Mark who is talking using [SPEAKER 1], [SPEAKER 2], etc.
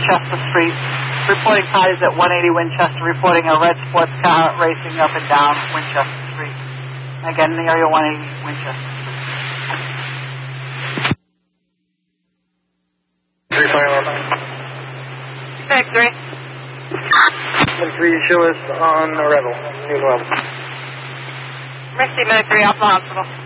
[SPEAKER 1] Winchester Street. Reporting parties at 180 Winchester, reporting a red sports car racing up and down Winchester Street. Again, in the area 180 Winchester Street. 3
[SPEAKER 2] 3, show us on Arrival, New Level.
[SPEAKER 1] Mercy Mercury, Alpha Hospital.